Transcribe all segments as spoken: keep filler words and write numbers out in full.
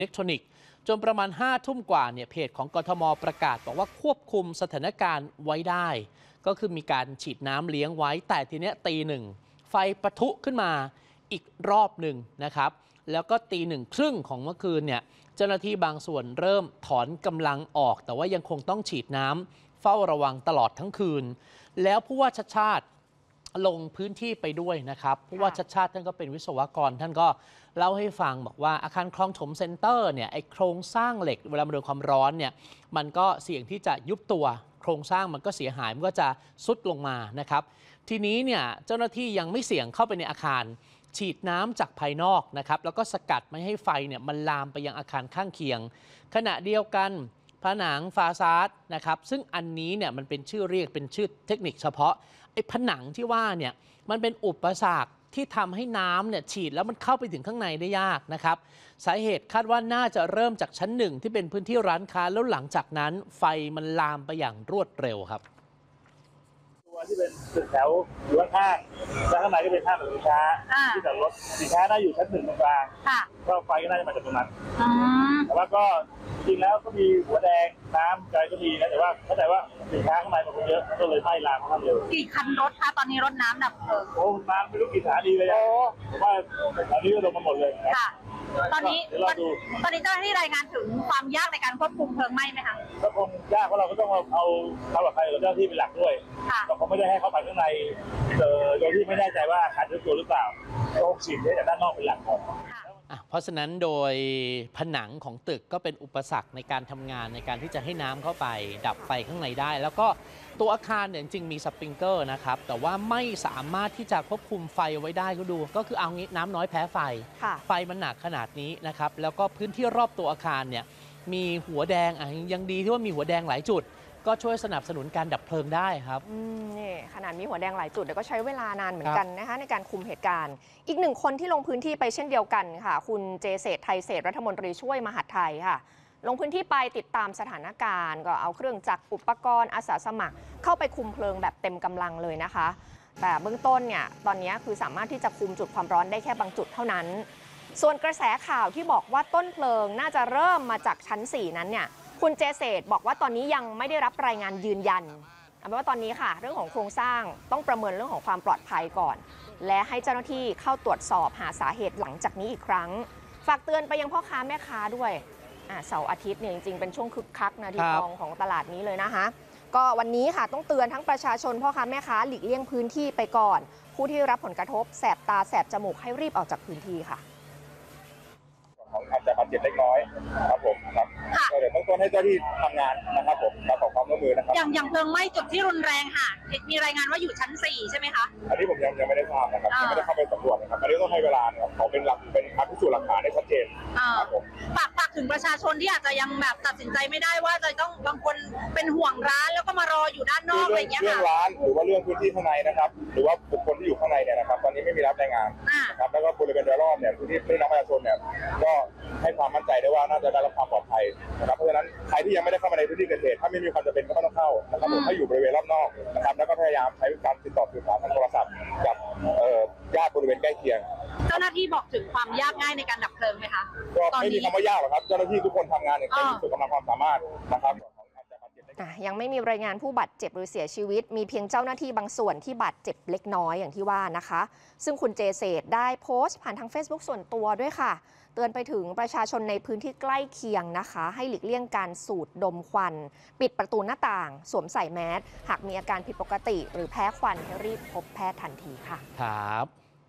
อิเล็กทรอนิกส์จนประมาณห้าทุ่มกว่าเนี่ยเพจของกทมประกาศบอกว่าควบคุมสถานการณ์ไว้ได้ก็คือมีการฉีดน้ำเลี้ยงไว้แต่ทีเนี้ยตีหนึ่งไฟปะทุขึ้นมาอีกรอบหนึ่งนะครับแล้วก็ตีหนึ่งครึ่งของเมื่อคืนเนี่ยเจ้าหน้าที่บางส่วนเริ่มถอนกำลังออกแต่ว่ายังคงต้องฉีดน้ำเฝ้าระวังตลอดทั้งคืนแล้วผู้ว่าชัดชาติลงพื้นที่ไปด้วยนะครับผู้ว่าชัดชาติท่านก็เป็นวิศวกรท่านก็เล่าให้ฟังบอกว่าอาคารคลองถมเซ็นเตอร์เนี่ยไอโครงสร้างเหล็กเวลามันโดนความร้อนเนี่ยมันก็เสี่ยงที่จะยุบตัวโครงสร้างมันก็เสียหายมันก็จะซุดลงมานะครับทีนี้เนี่ยเจ้าหน้าที่ยังไม่เสี่ยงเข้าไปในอาคารฉีดน้ำจากภายนอกนะครับแล้วก็สกัดไม่ให้ไฟเนี่ยมันลามไปยังอาคารข้างเคียงขณะเดียวกันผนังฟาซาดนะครับซึ่งอันนี้เนี่ยมันเป็นชื่อเรียกเป็นชื่อเทคนิคเฉพาะไอ้ผนังที่ว่าเนี่ยมันเป็นอุปสรรคที่ทำให้น้ำเนี่ยฉีดแล้วมันเข้าไปถึงข้างในได้ยากนะครับสาเหตุคาดว่าน่าจะเริ่มจากชั้นหนึ่งที่เป็นพื้นที่ร้านค้าแล้วหลังจากนั้นไฟมันลามไปอย่างรวดเร็วครับตัวที่เป็นตึกแถวอยู่ข้างๆแล้วข้างในก็เป็นห้างสินค้าที่จอดรถสินค้าน่าอยู่ชั้นหนึ่งตรงกลางก็ไฟก็น่าจะมาจากตรงนั้นแต่ว่าก็จริงแล้วก็มีหัวแดงน้ำใจก็มีนะแต่ว่าเข้าใจว่าสินค้าข้างในมันเยอะก็เลยไหม้ลามค่อนข้างเร็วกี่คันรถคะตอนนี้รถน้ำดับเพลิงโอ้น้ำไม่รู้กี่สถานีเลยอะผมว่าตอนนี้ก็ลงมาหมดเลยค่ะตอนนี้ตอนนี้เจ้าหน้าที่รายงานถึงความยากในการควบคุมเพลิงไหม้ไหมคะก็คงยากเพราะเราก็ต้องเอาความปลอดภัยของเจ้าหน้าที่เป็นหลักด้วยเราคงไม่ได้ให้เข้าไปข้างในโดยที่ไม่แน่ใจว่าอาคารจะตัวหรือเปล่าต้องฉีดจากด้านนอกเป็นหลักก่อนเพราะฉะนั้นโดยผนังของตึกก็เป็นอุปสรรคในการทำงานในการที่จะให้น้ำเข้าไปดับไฟข้างในได้แล้วก็ตัวอาคารเนี่ยจริงมีสปริงเกอร์นะครับแต่ว่าไม่สามารถที่จะควบคุมไฟไว้ได้ก็ดูก็คือเอางี้น้ำน้อยแพ้ไฟไฟมันหนักขนาดนี้นะครับแล้วก็พื้นที่รอบตัวอาคารเนี่ยมีหัวแดงอ่ะยังดีที่ว่ามีหัวแดงหลายจุดก็ช่วยสนับสนุนการดับเพลิงได้ครับอืมนี่ขนาดมีหัวแดงหลายจุดแต่ก็ใช้เวลานานเหมือนกันนะคะในการคุมเหตุการณ์อีกหนึ่งคนที่ลงพื้นที่ไปเช่นเดียวกันค่ะคุณเจเศรษฐ์ไทยเศรษฐ์รัฐมนตรีช่วยมหาดไทยค่ะลงพื้นที่ไปติดตามสถานการณ์ก็เอาเครื่องจักรอุปกรณ์อาสาสมัครเข้าไปคุมเพลิงแบบเต็มกำลังเลยนะคะแต่เบื้องต้นเนี่ยตอนนี้คือสามารถที่จะคุมจุดความร้อนได้แค่บางจุดเท่านั้นส่วนกระแสข่าวที่บอกว่าต้นเพลิงน่าจะเริ่มมาจากชั้นสี่นั้นเนี่ยคุณเจเศรษฐ์บอกว่าตอนนี้ยังไม่ได้รับรายงานยืนยันเอาเป็นว่าตอนนี้ค่ะเรื่องของโครงสร้างต้องประเมินเรื่องของความปลอดภัยก่อนและให้เจ้าหน้าที่เข้าตรวจสอบหาสาเหตุหลังจากนี้อีกครั้งฝากเตือนไปยังพ่อค้าแม่ค้าด้วยเสาร์อาทิตย์เนี่ยจริงๆเป็นช่วงคึกคักนาทีทองของตลาดนี้เลยนะคะก็วันนี้ค่ะต้องเตือนทั้งประชาชนพ่อค้าแม่ค้าหลีกเลี่ยงพื้นที่ไปก่อนผู้ที่รับผลกระทบแสบตาแสบจมูกให้รีบออกจากพื้นที่ค่ะอาจจะบาดเจ็บเล็กน้อยครับผมครับเดี๋ยวเบื้องต้นให้เจ้าที่ทำงานนะครับผมมาขอความร่วมมือนะครับอย่างอย่างเพลิงไหม้จุดที่รุนแรงค่ะมีรายงานว่าอยู่ชั้นสี่ใช่ไหมคะอันนี้ผมยังยังไม่ได้ทราบนะครับยังไม่ได้เข้าไปสำรวจนะครับอันนี้ต้องให้เวลาเนี่ยขอเป็นหลักเป็นการพิสูจน์หลักฐานได้ชัดเจนครับผมฝากฝากถึงประชาชนที่อาจจะยังแบบตัดสินใจไม่ได้ว่าจะต้องบางคนเป็นห่วงร้านแล้วก็มารออยู่ด้านนอกอะไรอย่างเงี้ยค่ะเรื่องร้านหรือว่าเรื่องพื้นที่ข้างในนะครับหรือว่าบุคคลที่อยู่ข้างในเนี่ยนะครับตอนนี้ไม่มีรับรายงานนะครับแล้วก็บริเวณโดยรอบเนี่ยพื้นที่พี่น้องประชาชนเนี่ยก็ให้ความมั่นใจได้ว่าน่าจะได้รับความปลอดภัยนะครับเพราะฉะนั้นใครที่ยังไม่ได้เข้ามาในพื้นที่เกิดเหตุถ้าไม่มีความจำเป็นก็ไม่ต้องเข้านะครับผมให้อยู่บริเวณรอบนอกนะครับแล้วก็พยายามใช้การติดต่อสื่อสารทางโทรศัพท์กับญาติบริเวณใกล้เคียงเจ้าหน้าที่บอกถึงความยากง่ายในการดับเพลิงไหมคะก็ไม่มีคำว่ายากหรอกครับเจ้าหน้าที่ทุกคนทำงานอย่างเต็มสุดกำลังความสามารถนะครับยังไม่มีรายงานผู้บาดเจ็บหรือเสียชีวิตมีเพียงเจ้าหน้าที่บางส่วนที่บาดเจ็บเล็กน้อยอย่างที่ว่านะคะซึ่งคุณเจเศรษฐ์ได้โพสต์ผ่านทาง Facebook ส่วนตัวด้วยค่ะเตือนไปถึงประชาชนในพื้นที่ใกล้เคียงนะคะให้หลีกเลี่ยงการสูดดมควันปิดประตูหน้าต่างสวมใส่แมสหากมีอาการผิดปกติหรือแพ้ควันให้รีบพบแพทย์ทันทีค่ะครับ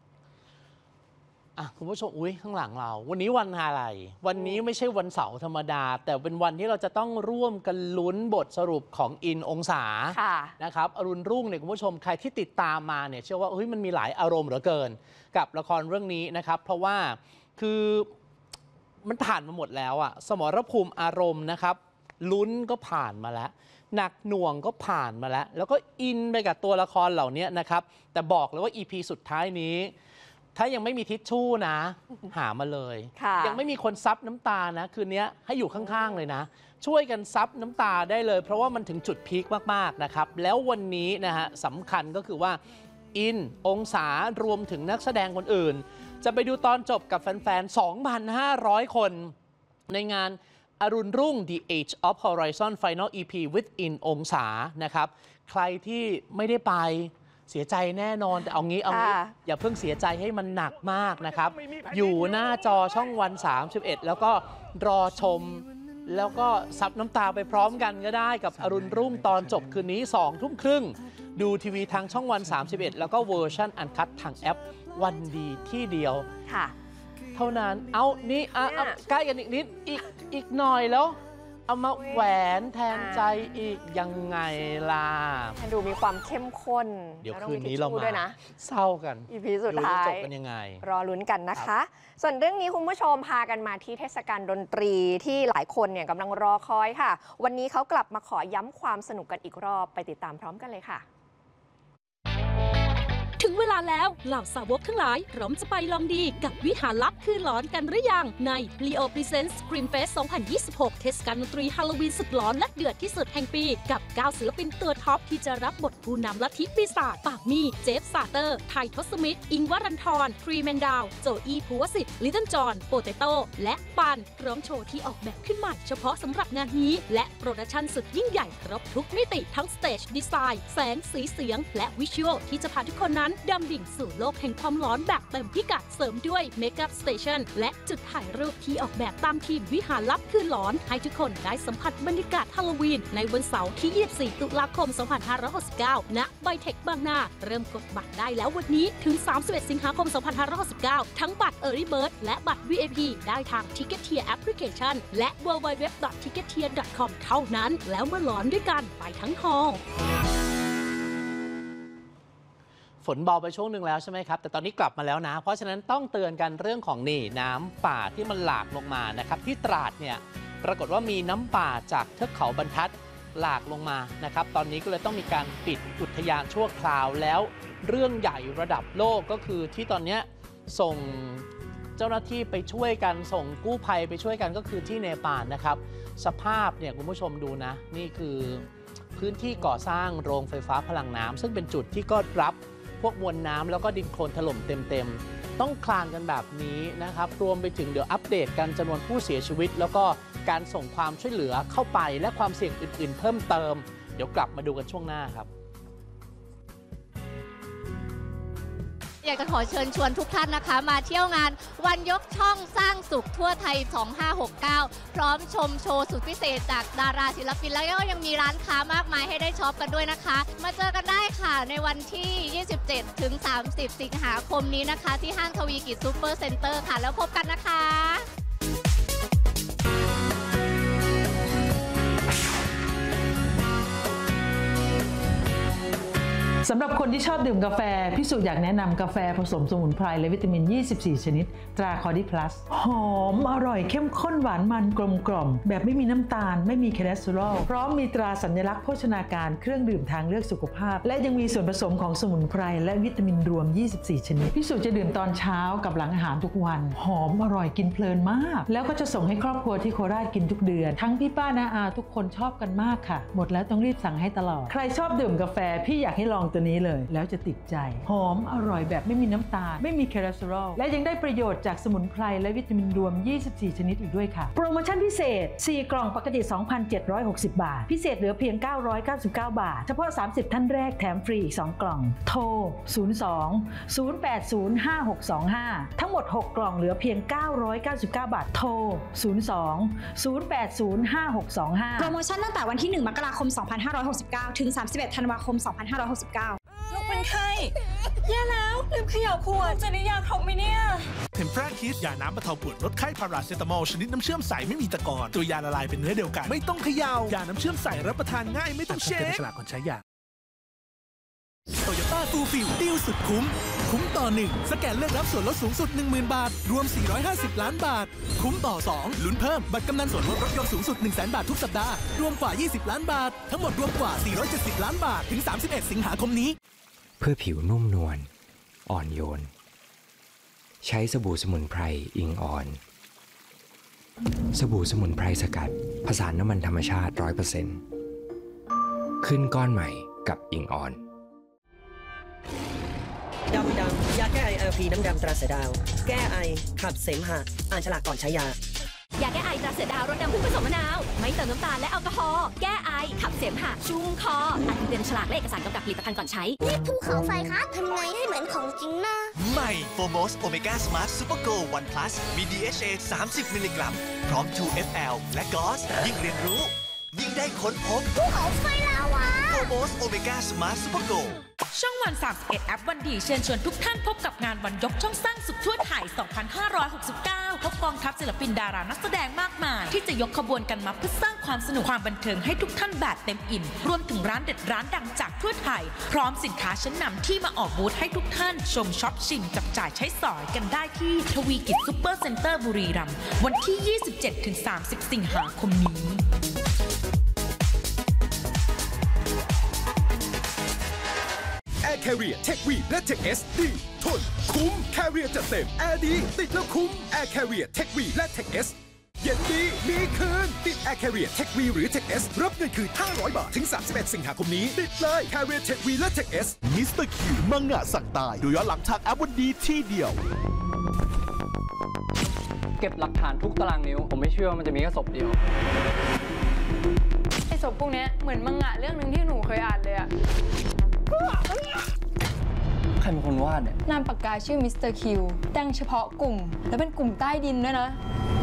อ่ะคุณผู้ชมอุ้ยข้างหลังเราวันนี้วันอะไรวันนี้ไม่ใช่วันเสาร์ธรรมดาแต่เป็นวันที่เราจะต้องร่วมกันลุ้นบทสรุปของอินองศานะครับอรุณรุ่งเนี่ยคุณผู้ชมใครที่ติดตามมาเนี่ยเชื่อว่าเฮ้ยมันมีหลายอารมณ์เหลือเกินกับละครเรื่องนี้นะครับเพราะว่าคือมันผ่านมาหมดแล้วอะสมรภูมิอารมณ์นะครับลุ้นก็ผ่านมาแล้วหนักหน่วงก็ผ่านมาแล้วแล้วก็อินไปกับตัวละครเหล่านี้นะครับแต่บอกเลยว่า อี พี สุดท้ายนี้ถ้ายังไม่มีทิชชู่นะหามาเลยยังไม่มีคนซับน้ำตานะคืนนี้ให้อยู่ข้างๆเลยนะช่วยกันซับน้ำตาได้เลยเพราะว่ามันถึงจุดพีคมากๆนะครับแล้ววันนี้นะฮะสำคัญก็คือว่าอินองศารวมถึงนักแสดงคนอื่นจะไปดูตอนจบกับแฟนๆ สองพันห้าร้อย คนในงานอรุณรุ่ง The Age of Horizon Final อี พี Within องศานะครับใครที่ไม่ได้ไปเสียใจแน่นอนแต่เอางี้เอางี้อย่าเพิ่งเสียใจให้มันหนักมากนะครับอยู่หน้าจอช่องวันสามสิบเอ็ดแล้วก็รอชมแล้วก็ซับน้ำตาไปพร้อมกันก็ได้กับอรุณรุ่งตอนจบคืนนี้สองทุ่มครึ่งดูทีวีทางช่องวันสามสิบเอ็ดแล้วก็เวอร์ชันอันคัตทางแอปวันดีที่เดียวค่ะเท่านั้นเอานี่อ่ะใกล้กันอีกนิดอีกอีกหน่อยแล้วเอามาแหวนแทนใจอีกยังไงล่ะดูมีความเข้มข้นเดี๋ยวคืนนี้เรามาเศร้ากันอี พี สุดท้ายจบกันยังไงรอลุ้นกันนะคะส่วนเรื่องนี้คุณผู้ชมพากันมาที่เทศกาลดนตรีที่หลายคนเนี่ยกำลังรอคอยค่ะวันนี้เขากลับมาขอย้ำความสนุกกันอีกรอบไปติดตามพร้อมกันเลยค่ะถึงเวลาแล้วเหล่าสาวกทั้งหลายพร้อมจะไปลองดีกับวิหารลับคือหลอนกันหรือยังใน Leo Presents Scream Fest สองพันยี่สิบหก เทศกาลดนตรีฮาโลวีนสุดหลอนและเดือดที่สุดแห่งปีกับเก้าศิลปินตัวท็อปที่จะรับบทผู้นำลัทธิปีศาจปากมีเจฟซาเตอร์ไททศมิตรอิงวรันทรฟรีแมนดาวโจอี้ภูวสิทธิ์ลิตเติ้ลจอห์นโปเตโต้และปันพร้อมโชว์ที่ออกแบบขึ้นใหม่เฉพาะสำหรับงานนี้และโปรดักชั่นสุดยิ่งใหญ่ครบทุกมิติทั้งสเตจดีไซน์แสงสีเสียงและวิชวลที่จะพาทุกคนนั้นดำดิ่งสู่โลกแห่งความหลอนแบบเต็มพิกัดเสริมด้วยเมคอัพสเตชันและจุดถ่ายรูปที่ออกแบบตามทีมวิหารลับคือหลอนให้ทุกคนได้สัมผัสบรรยากาศฮาโลวีนในวันเสาร์ที่ยี่สิบสี่ตุลาคมสองพันห้าร้อยหกสิบเก้าณไบเทคบางนาเริ่มกดบัตรได้แล้ววันนี้ถึงสามสิบเอ็ดสิงหาคมสองพันห้าร้อยหกสิบเก้าทั้งบัตร Early Bird และบัตร วี ไอ พี ได้ทาง Ticketier Application และ ดับเบิลยู ดับเบิลยู ดับเบิลยู ดอท ทิกเก็ตเทียร์ ดอท คอม เท่านั้นแล้วมาหลอนด้วยกันไปทั้งฮอลล์ฝนเบาไปช่วงหนึ่งแล้วใช่ไหมครับแต่ตอนนี้กลับมาแล้วนะเพราะฉะนั้นต้องเตือนกันเรื่องของนี่น้ำป่าที่มันหลากลงมานะครับที่ตราดเนี่ยปรากฏว่ามีน้ำป่าจากเทือกเขาบรรทัดหลากลงมานะครับตอนนี้ก็เลยต้องมีการปิดอุทยานชั่วคราวแล้วเรื่องใหญ่ระดับโลกก็คือที่ตอนนี้ส่งเจ้าหน้าที่ไปช่วยกันส่งกู้ภัยไปช่วยกันก็คือที่เนปาลนะครับสภาพเนี่ยคุณผู้ชมดูนะนี่คือพื้นที่ก่อสร้างโรงไฟฟ้าพลังน้ำซึ่งเป็นจุดที่ก็รับพวกมวลน้ำแล้วก็ดินโคลนถล่มเต็มๆต้องคลานกันแบบนี้นะครับรวมไปถึงเดี๋ยวอัปเดตกันจำนวนผู้เสียชีวิตแล้วก็การส่งความช่วยเหลือเข้าไปและความเสี่ยงอื่นๆเพิ่มเติมเดี๋ยวกลับมาดูกันช่วงหน้าครับอยากจะขอเชิญชวนทุกท่านนะคะมาเที่ยวงานวันยกช่องสร้างสุขทั่วไทยสองห้าหกเก้าพร้อมชมโชว์สุดพิเศษจากดาราศิลปินแล้วก็ยังมีร้านค้ามากมายให้ได้ช็อปกันด้วยนะคะมาเจอกันได้ค่ะในวันที่ยี่สิบเจ็ดถึงสามสิบสิงหาคมนี้นะคะที่ห้างทวีกิจซูเปอร์เซ็นเตอร์ค่ะแล้วพบกันนะคะสำหรับคนที่ชอบดื่มกาแฟพี่สุอยากแนะนำกาแฟผสมสมุนไพรและวิตามินยี่สิบสี่ชนิดตราคอร์ดิพลัสหอมอร่อยเข้มข้นหวานมันกลมกล่อมแบบไม่มีน้ำตาลไม่มีคอเลสเตอรอลพร้อมมีตราสัญลักษณ์โภชนาการเครื่องดื่มทางเลือกสุขภาพและยังมีส่วนผสมของสมุนไพรและวิตามินรวมยี่สิบสี่ชนิดพี่สุจะดื่มตอนเช้ากับหลังอาหารทุกวันหอมอร่อยกินเพลินมากแล้วก็จะส่งให้ครอบครัวที่โคราชกินทุกเดือนทั้งพี่ป้าน้าอาทุกคนชอบกันมากค่ะหมดแล้วต้องรีบสั่งให้ตลอดใครชอบดื่มกาแฟพี่อยากให้ลองตัวนี้เลยแล้วจะติดใจหอมอร่อยแบบไม่มีน้ำตาลไม่มีคอเลสเตอรอลและยังได้ประโยชน์จากสมุนไพรและวิตามินรวมยี่สิบสี่ชนิดอีกด้วยค่ะโปรโมชั่นพิเศษสี่กล่องปกติ สองพันเจ็ดร้อยหกสิบ บาทพิเศษเหลือเพียงเก้าร้อยเก้าสิบเก้าบาทเฉพาะสามสิบท่านแรกแถมฟรีอีกสองกล่องโทรศูนย์ สอง ศูนย์ แปด ศูนย์ ห้า หก สอง ห้าทั้งหมดหกกล่องเหลือเพียงเก้าร้อยเก้าสิบเก้าบาทโทรศูนย์ สอง ศูนย์ แปด ศูนย์ ห้า หก สอง ห้าโปรโมชั่นตั้งแต่วันที่หนึ่งมกราคมสองพันห้าร้อยหกสิบเก้าถึงสามสิบเอ็ดธันวาคมสองพันห้าร้อยหกสิบเก้าลูกเป็นไข้แย่แล้วลืมเขย่าขวดจะได้ยาครบไหมเนี่ยเทมเพราคิสยาน้ำบรรเทาปวดลดไข้พาราเซตามอลชนิดน้ำเชื่อมใสไม่มีตะกอนตัวยาละลายเป็นเนื้อเดียวกันไม่ต้องเขย่ายาน้ำเชื่อมใสรับประทานง่ายไม่ต้องเช็คฉลากก่อนใช้ยาโตโยต้าตูฟิลดีลสุดคุ้มคุ้มต่อหนึ่งสแกนเลือกรับส่วนลดสูงสุด หนึ่งหมื่น บาทรวมสี่ร้อยห้าสิบล้านบาทคุ้มต่อสองลุ้นเพิ่มบัตรกำนันส่วนลดรถยนต์สูงสุด หนึ่งแสน บาททุกสัปดาห์รวมกว่ายี่สิบล้านบาททั้งหมดรวมกว่าสี่ร้อยเจ็ดสิบล้านบาทถึงสามสิบเอ็ดสิงหาคมนี้เพื่อผิวนุ่มนวลอ่อนโยนใช้สบู่สมุนไพรอิงออนสบู่สมุนไพรสกัดผสานน้ำมันธรรมชาติ ร้อยเปอร์เซ็นต์ ขึ้นก้อนใหม่กับอิงออนดำดำยาแก้ไอ แอล พี น้ำดำตราเสือดาวแก้ไอขับเสมหะอ่านฉลากก่อนใช้ยายาแก้ไอตราเสือดาวรสน้ำผึ้งผสมมะนาวไม่เติมน้ำตาลและแอลกอฮอล์แก้ไอขับเสมหะชุ่มคออ่านเตือนฉลากและเอกสารกำกับผลิตภัณฑ์ก่อนใช้นี่ภูเขาไฟครับทำไงให้เหมือนของจริงนะใหม่โฟโมสโอเมก้าสมาร์ทซูเปอร์โกลวันพลัสมี ดี เอช เอ สามสิบมิลลิกรัมพร้อม ทู เอฟ แอล และกอสยิ่งเรียนรู้ยิ่งได้ค้นพบภูเขาไฟลาวาโฟโมสโอเมก้าสมาร์ทซูเปอร์โกลช่องวันสามสิบเอ็ดแอปวันดีเชิญชวนทุกท่านพบกับงานวันยกช่องสร้างสุขทั่วไทย สองพันห้าร้อยหกสิบเก้า พบกองทัพศิลปินดารานักแสดงมากมายที่จะยกขบวนกันมาเพื่อสร้างความสนุกความบันเทิงให้ทุกท่านแบบเต็มอิ่มรวมถึงร้านเด็ดร้านดังจากทั่วไทยพร้อมสินค้าชั้นนำที่มาออกบูธให้ทุกท่านชมช็อปชิมจับจ่ายใช้สอยกันได้ที่ทวีกิจซุปเปอร์เซ็นเตอร์บุรีรัมย์วันที่ ยี่สิบเจ็ดถึงสามสิบ สิงหาคมนี้ Air Carrier Tech V และ Tech S ดีทนคุ้ม Carrier จัดเต็มแอร์ดีติดแล้วคุ้ม Air Carrier Tech V และ Tech S เย็นดีมีคืนติด Air Carrier Tech V หรือ Tech S รับเงินคืนห้าร้อยบาทถึงสามสิบเอ็ดสิงหาคมนี้ติดเลย Carrier Tech V และ Tech S มิสเตอร์คิวมังงะสั่งตายดูย้อนหลังทางแอปวันดีที่เดียวเก็บหลักฐานทุกตารางนิ้วผมไม่เชื่อว่ามันจะมีแค่ศพเดียวไอ้ศพพวกนี้เหมือนมังงะเรื่องหนึ่งที่หนูเคยอ่านเลยอะใครเป็นคนวาดเนี่ยนามปากกาชื่อมิสเตอร์คิวแต่งเฉพาะกลุ่มและเป็นกลุ่มใต้ดินด้วยนะ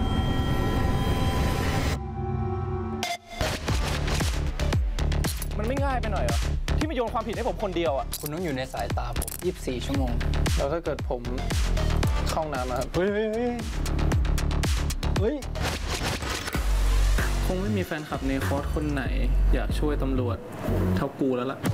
มันไม่ง่ายไปหน่อยเหรอที่มาโยนความผิดให้ผมคนเดียวอ่ะคุณต้องอยู่ในสายตาผมยี่สิบสี่ชั่วโมงแล้วถ้าเกิดผมเข้าห้องน้ำมาเฮ้ยเฮ้ยเฮ้ยคงไม่มีแฟนคลับในคอร์สคนไหนอยากช่วยตำรวจเท่ากูแล้วล่ะ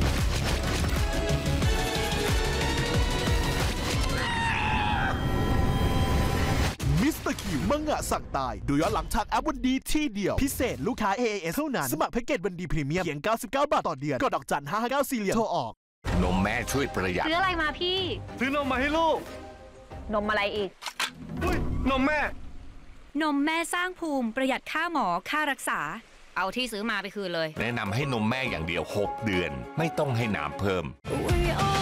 มิสเตอร์คิวมังงะสั่งตายดูย้อนหลังทางแอปวันดีที่เดียวพิเศษลูกค้า เอ เอ เอส เท่านั้นสมัครแพ็กเกจวันดีพรีเมียมเพียงเก้าสิบเก้าบาทต่อเดือนกดดอกจันห้าห้าเก้าสี่เหลี่ยมโทรออกนมแม่ช่วยประหยัดซื้ออะไรมาพี่ซื้อนมมาให้ลูกนมอะไรอีกนมแม่นมแม่สร้างภูมิประหยัดค่าหมอค่ารักษาเอาที่ซื้อมาไปคืนเลยแนะนำให้นมแม่อย่างเดียวหกเดือนไม่ต้องให้น้ำเพิ่ม